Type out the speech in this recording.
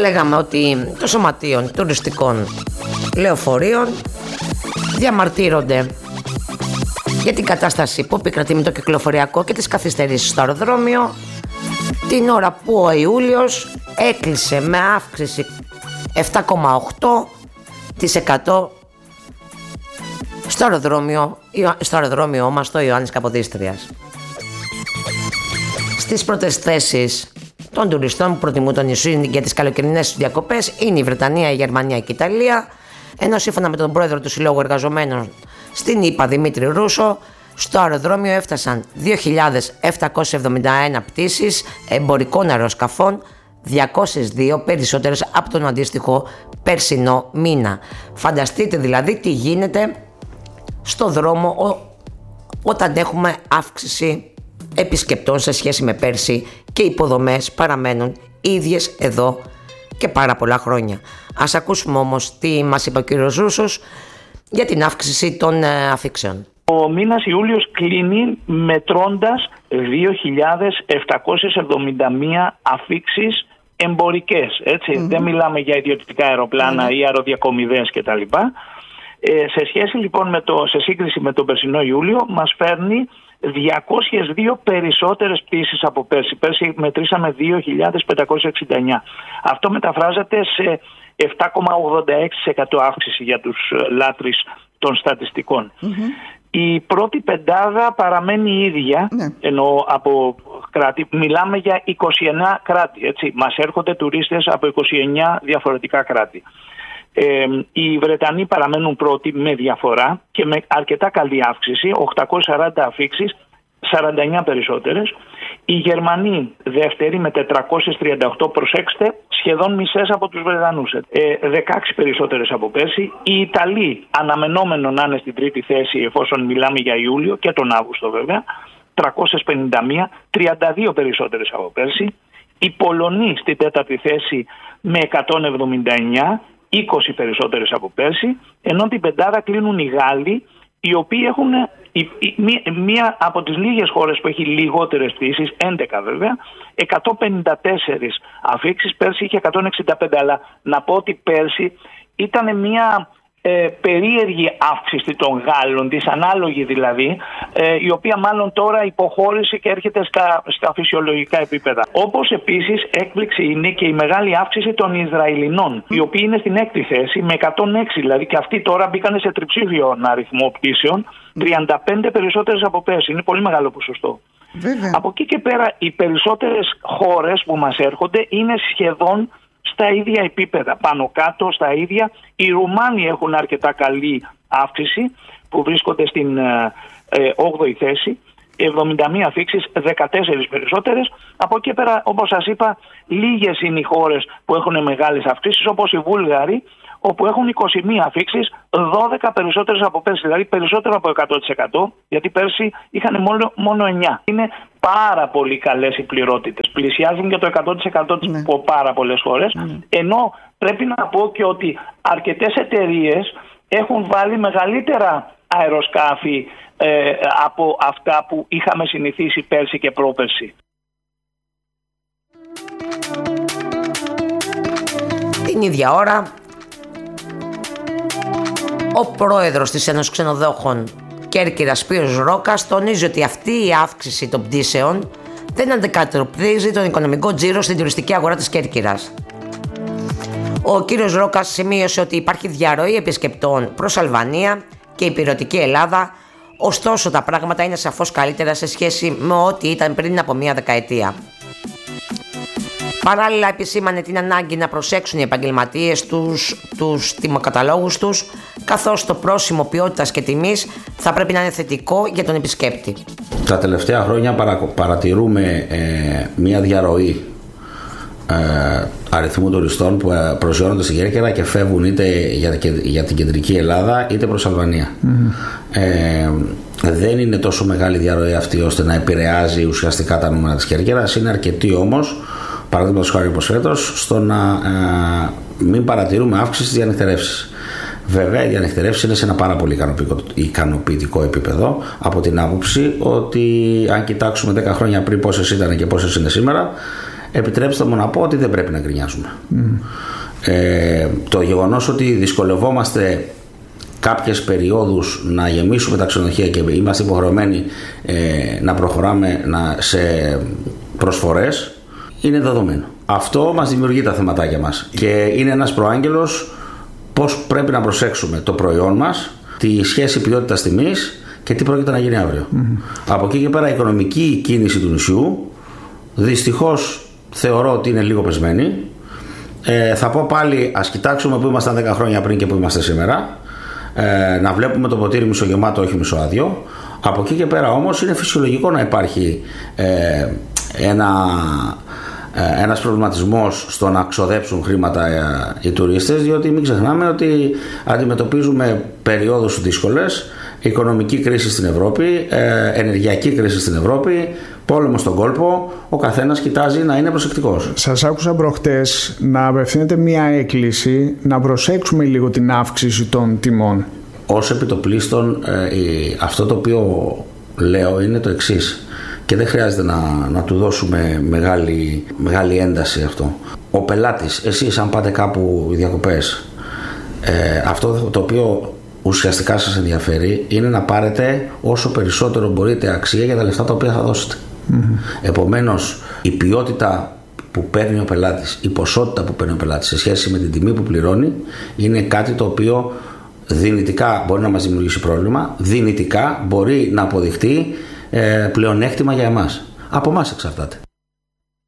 λέγαμε ότι των σωματείων τουριστικών λεωφορείων διαμαρτύρονται για την κατάσταση που επικρατεί με το κυκλοφοριακό και τις καθυστερήσεις στο αεροδρόμιο, την ώρα που ο Ιούλιος έκλεισε με αύξηση 7,8% στο αεροδρόμιο μας, το Ιωάννης Καποδίστριας. Στις πρώτες θέσεις των τουριστών που προτιμούν το νησί για τις καλοκαιρινές διακοπές είναι η Βρετανία, η Γερμανία και η Ιταλία, ενώ σύμφωνα με τον πρόεδρο του Συλλόγου Εργαζομένων στην ΗΠΑ, Δημήτρη Ρούσο, στο αεροδρόμιο έφτασαν 2.771 πτήσεις εμπορικών αεροσκαφών, 202 περισσότερες από τον αντίστοιχο περσινό μήνα. Φανταστείτε δηλαδή τι γίνεται στο δρόμο όταν έχουμε αύξηση επισκεπτών σε σχέση με πέρσι και οι υποδομές παραμένουν ίδιες εδώ και πάρα πολλά χρόνια. Ας ακούσουμε όμως τι μας είπε ο κύριος Ρούσος για την αύξηση των αφήξεων. Ο μήνας Ιούλιος κλείνει μετρώντας 2.771 αφήξεις εμπορικές. Δεν μιλάμε για ιδιωτικά αεροπλάνα ή αεροδιακομιδές κτλ. Σε σχέση λοιπόν σε σύγκριση με τον περσινό Ιούλιο μας φέρνει 202 περισσότερες πτήσεις από πέρσι. Πέρσι μετρήσαμε 2.569. Αυτό μεταφράζεται σε 7,86% αύξηση για τους λάτρεις των στατιστικών. Η πρώτη πεντάδα παραμένει ίδια, ενώ από κράτη, μιλάμε για 29 κράτη, έτσι. Μας έρχονται τουρίστες από 29 διαφορετικά κράτη. Οι Βρετανοί παραμένουν πρώτοι με διαφορά και με αρκετά καλή αύξηση, 840 αφήξεις, 49 περισσότερες. Οι Γερμανοί δεύτεροι με 438, προσέξτε, σχεδόν μισές από τους Βρετανούς, 16 περισσότερες από πέρσι. Οι Ιταλοί αναμενόμενο να είναι στην τρίτη θέση εφόσον μιλάμε για Ιούλιο και τον Αύγουστο βέβαια, 351, 32 περισσότερες από πέρσι. Οι Πολωνοί στην τέταρτη θέση με 179, 20 περισσότερες από πέρσι, ενώ την πεντάδα κλείνουν οι Γάλλοι, οι οποίοι έχουν μία από τις λίγες χώρες που έχει λιγότερες πτήσεις, 11 βέβαια, 154 αφήξεις, πέρσι είχε 165, αλλά να πω ότι πέρσι ήταν μία περίεργη αύξηση των Γάλλων, δυσανάλογη δηλαδή, η οποία μάλλον τώρα υποχώρησε και έρχεται στα φυσιολογικά επίπεδα. Όπως επίσης έκπληξη είναι και η μεγάλη αύξηση των Ισραηλινών, οι οποίοι είναι στην έκτη θέση με 106, δηλαδή και αυτοί τώρα μπήκαν σε τριψήφιο αριθμό πτήσεων, 35 περισσότερες από πέρσι. Είναι πολύ μεγάλο ποσοστό. Βέβαια. Από εκεί και πέρα οι περισσότερες χώρες που μας έρχονται είναι σχεδόν στα ίδια επίπεδα, πάνω κάτω στα ίδια. Οι Ρουμάνοι έχουν αρκετά καλή αύξηση που βρίσκονται στην 8η θέση, 71 αφήξεις, 14 περισσότερες. Από εκεί πέρα, όπως σας είπα, λίγες είναι οι χώρες που έχουν μεγάλες αυξήσεις, όπως οι Βούλγαροι, όπου έχουν 21 αφήξεις, 12 περισσότερες από πέρσι, δηλαδή περισσότερο από 100%, γιατί πέρσι είχαν μόνο 9. Είναι πάρα πολύ καλές οι πληρότητες, πλησιάζουν και το 100% από πάρα πολλές χώρες, ενώ πρέπει να πω και ότι αρκετές εταιρείες έχουν βάλει μεγαλύτερα αεροσκάφη από αυτά που είχαμε συνηθίσει πέρσι και πρόπερσι. Την ίδια ώρα, ο πρόεδρος της Ένωσης Ξενοδόχων Κέρκυρας, Σπύρος Ρόκας, τονίζει ότι αυτή η αύξηση των πτήσεων δεν αντικατοπτρίζει τον οικονομικό τζίρο στην τουριστική αγορά της Κέρκυρας. Ο κύριος Ρόκας σημείωσε ότι υπάρχει διαρροή επισκεπτών προς Αλβανία και ηπειρωτική Ελλάδα, ωστόσο τα πράγματα είναι σαφώς καλύτερα σε σχέση με ό,τι ήταν πριν από μία δεκαετία. Παράλληλα επισήμανε την ανάγκη να προσέξουν οι επαγγελματίες τους τιμοκαταλόγους τους, καθώς το πρόσημο ποιότητας και τιμής θα πρέπει να είναι θετικό για τον επισκέπτη. Τα τελευταία χρόνια παρατηρούμε μια διαρροή αριθμού τουριστών που προσγειώνονται στην Κέρκυρα και φεύγουν είτε για την κεντρική Ελλάδα είτε προς Αλβανία. Δεν είναι τόσο μεγάλη διαρροή αυτή ώστε να επηρεάζει ουσιαστικά τα νούμερα της Κέρκυρας. Είναι αρκετή όμως, παραδείγματος χάρη όπως φέτος, στο να μην παρατηρούμε αύξηση στις διανυκτερεύσεις. Βέβαια, οι διανυκτερεύσεις είναι σε ένα πάρα πολύ ικανοποιητικό επίπεδο, από την άποψη ότι αν κοιτάξουμε 10 χρόνια πριν πόσες ήταν και πόσες είναι σήμερα, επιτρέψτε μου να πω ότι δεν πρέπει να γκρινιάζουμε. Το γεγονός ότι δυσκολευόμαστε κάποιες περιόδους να γεμίσουμε τα ξενοδοχεία και είμαστε υποχρεωμένοι να προχωράμε σε προσφορές είναι δεδομένο. Αυτό μας δημιουργεί τα θεματάκια μας και είναι ένας προάγγελος πώς πρέπει να προσέξουμε το προϊόν μας, τη σχέση ποιότητας τιμής και τι πρόκειται να γίνει αύριο. Από εκεί και πέρα η οικονομική κίνηση του νησιού δυστυχώς θεωρώ ότι είναι λίγο πεσμένη. Θα πω πάλι, ας κοιτάξουμε που ήμασταν 10 χρόνια πριν και που είμαστε σήμερα. Να βλέπουμε το ποτήρι μισογεμάτο, όχι μισοάδιο. Από εκεί και πέρα όμως είναι φυσιολογικό να υπάρχει ένας προβληματισμός στο να ξοδέψουν χρήματα οι τουρίστες, διότι μην ξεχνάμε ότι αντιμετωπίζουμε περιόδους δύσκολες, οικονομική κρίση στην Ευρώπη, ενεργειακή κρίση στην Ευρώπη, πόλεμο στον κόλπο, ο καθένας κοιτάζει να είναι προσεκτικός. Σας άκουσα προχτές να απευθύνετε μία έκκληση να προσέξουμε λίγο την αύξηση των τιμών. Ως επιτοπλίστων, αυτό το οποίο λέω είναι το εξής και δεν χρειάζεται να του δώσουμε μεγάλη ένταση αυτό. Ο πελάτης, εσείς αν πάτε κάπου διακοπές, αυτό το οποίο ουσιαστικά σας ενδιαφέρει είναι να πάρετε όσο περισσότερο μπορείτε αξία για τα λεφτά τα οποία θα δώσετε. Επομένως, η ποιότητα που παίρνει ο πελάτης, η ποσότητα που παίρνει ο πελάτης σε σχέση με την τιμή που πληρώνει είναι κάτι το οποίο δυνητικά μπορεί να μας δημιουργήσει πρόβλημα, δυνητικά μπορεί να αποδειχτεί πλεονέκτημα για εμάς. Από εμάς εξαρτάται.